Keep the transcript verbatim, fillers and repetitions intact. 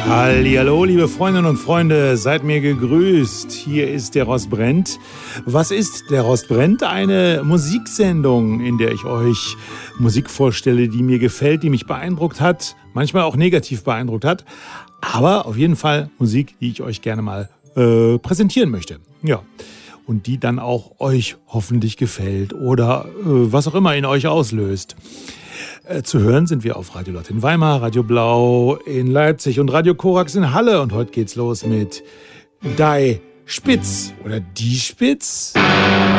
Hallihallo, liebe Freundinnen und Freunde, seid mir gegrüßt. Hier ist der Rost brennt. Was ist der Rost brennt? Eine Musiksendung, in der ich euch Musik vorstelle, die mir gefällt, die mich beeindruckt hat, manchmal auch negativ beeindruckt hat, aber auf jeden Fall Musik, die ich euch gerne mal äh, präsentieren möchte. Ja. Und die dann auch euch hoffentlich gefällt oder äh, was auch immer in euch auslöst. Äh, zu hören sind wir auf Radio Lotte in Weimar, Radio Blau in Leipzig und Radio Korax in Halle. Und heute geht's los mit Die Spitz oder Die Spitz.